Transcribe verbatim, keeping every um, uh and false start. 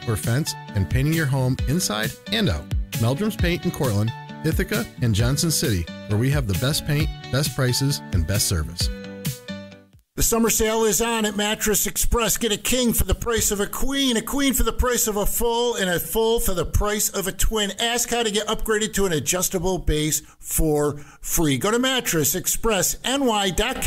or fence and painting your home inside and out. Meldrum's Paint in Cortland, Ithaca, and Johnson City, where we have the best paint, best prices, and best service. The summer sale is on at Mattress Express. Get a king for the price of a queen, a queen for the price of a full, and a full for the price of a twin. Ask how to get upgraded to an adjustable base for free. Go to mattress express n y dot com.